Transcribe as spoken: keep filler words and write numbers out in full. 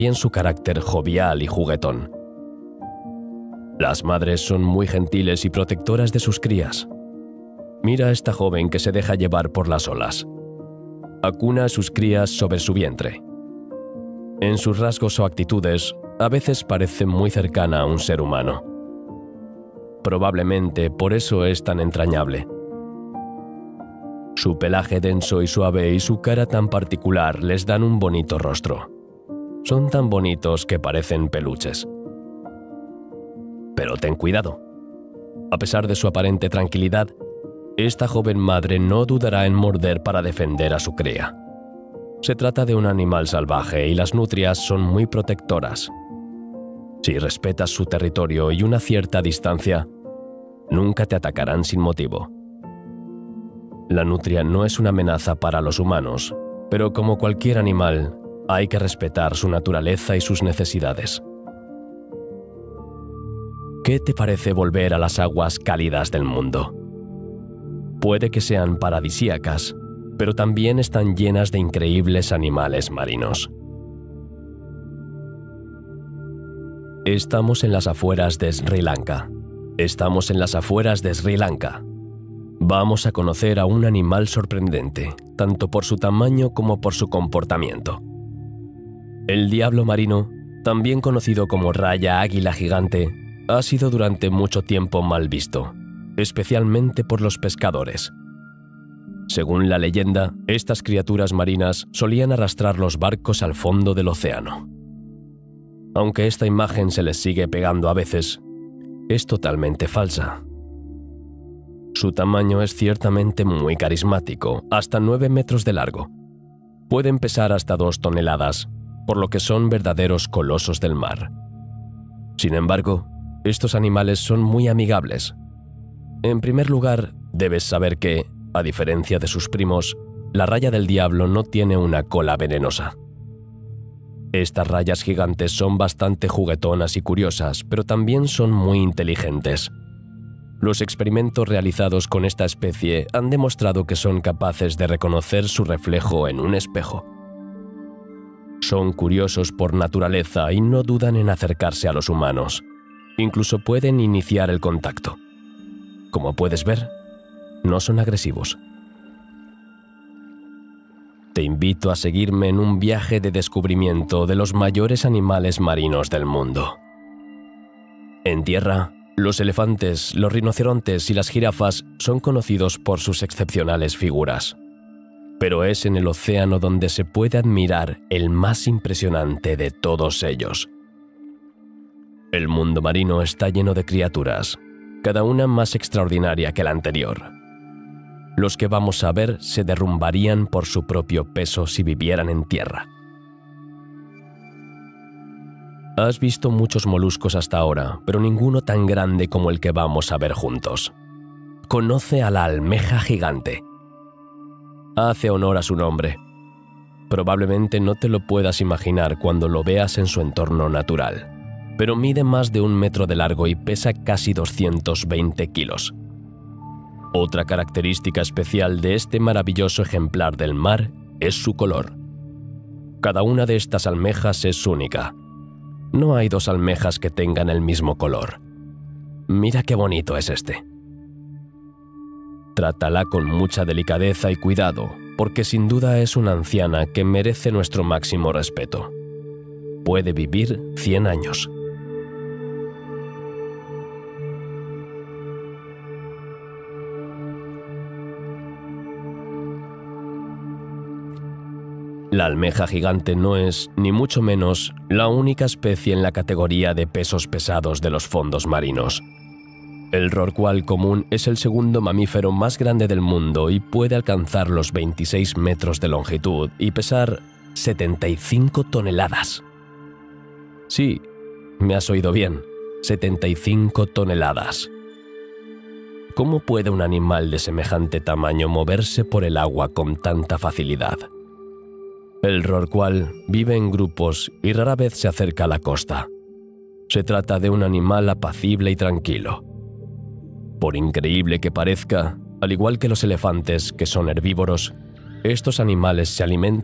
y en su carácter jovial y juguetón. Las madres son muy gentiles y protectoras de sus crías. Mira a esta joven que se deja llevar por las olas. Acuna a sus crías sobre su vientre. En sus rasgos o actitudes, a veces parece muy cercana a un ser humano. Probablemente por eso es tan entrañable. Su pelaje denso y suave y su cara tan particular les dan un bonito rostro. Son tan bonitos que parecen peluches. Pero ten cuidado. A pesar de su aparente tranquilidad, esta joven madre no dudará en morder para defender a su cría. Se trata de un animal salvaje y las nutrias son muy protectoras. Si respetas su territorio y una cierta distancia, nunca te atacarán sin motivo. La nutria no es una amenaza para los humanos, pero como cualquier animal, hay que respetar su naturaleza y sus necesidades. ¿Qué te parece volver a las aguas cálidas del mundo? Puede que sean paradisíacas, pero también están llenas de increíbles animales marinos. Estamos en las afueras de Sri Lanka. Estamos en las afueras de Sri Lanka. Vamos a conocer a un animal sorprendente, tanto por su tamaño como por su comportamiento. El diablo marino, también conocido como raya águila gigante, ha sido durante mucho tiempo mal visto, especialmente por los pescadores. Según la leyenda, estas criaturas marinas solían arrastrar los barcos al fondo del océano. Aunque esta imagen se les sigue pegando a veces, es totalmente falsa. Su tamaño es ciertamente muy carismático, hasta nueve metros de largo. Pueden pesar hasta dos toneladas, por lo que son verdaderos colosos del mar. Sin embargo, estos animales son muy amigables. En primer lugar, debes saber que, a diferencia de sus primos, la raya del diablo no tiene una cola venenosa. Estas rayas gigantes son bastante juguetonas y curiosas, pero también son muy inteligentes. Los experimentos realizados con esta especie han demostrado que son capaces de reconocer su reflejo en un espejo. Son curiosos por naturaleza y no dudan en acercarse a los humanos. Incluso pueden iniciar el contacto. Como puedes ver, no son agresivos. Te invito a seguirme en un viaje de descubrimiento de los mayores animales marinos del mundo. En tierra, los elefantes, los rinocerontes y las jirafas son conocidos por sus excepcionales figuras. Pero es en el océano donde se puede admirar el más impresionante de todos ellos. El mundo marino está lleno de criaturas, cada una más extraordinaria que la anterior. Los que vamos a ver se derrumbarían por su propio peso si vivieran en tierra. Has visto muchos moluscos hasta ahora, pero ninguno tan grande como el que vamos a ver juntos. Conoce a la almeja gigante. Hace honor a su nombre. Probablemente no te lo puedas imaginar cuando lo veas en su entorno natural, pero mide más de un metro de largo y pesa casi doscientos veinte kilos. Otra característica especial de este maravilloso ejemplar del mar es su color. Cada una de estas almejas es única. No hay dos almejas que tengan el mismo color. Mira qué bonito es este. Trátala con mucha delicadeza y cuidado, porque sin duda es una anciana que merece nuestro máximo respeto. Puede vivir cien años. La almeja gigante no es, ni mucho menos, la única especie en la categoría de pesos pesados de los fondos marinos. El rorcual común es el segundo mamífero más grande del mundo y puede alcanzar los veintiséis metros de longitud y pesar setenta y cinco toneladas. Sí, me has oído bien, setenta y cinco toneladas. ¿Cómo puede un animal de semejante tamaño moverse por el agua con tanta facilidad? El rorcual vive en grupos y rara vez se acerca a la costa. Se trata de un animal apacible y tranquilo. Por increíble que parezca, al igual que los elefantes, que son herbívoros, estos animales se alimentan